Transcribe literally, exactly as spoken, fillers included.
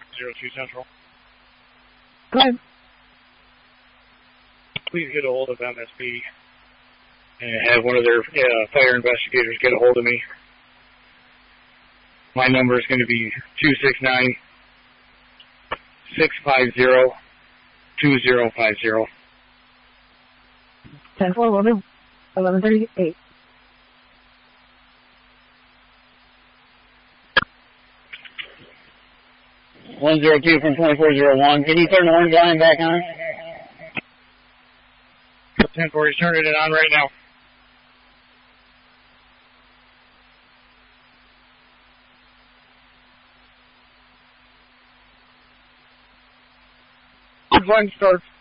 zero two Central. Go ahead. Please get a hold of M S P and have one of their uh, fire investigators get a hold of me. My number is going to be two six nine, six five zero, two zero five zero. ten four eleven, eleven thirty-eight. one zero two from twenty-four oh one. Can you turn the orange line back on? ten four, he's turning it on right now. Orange line starts.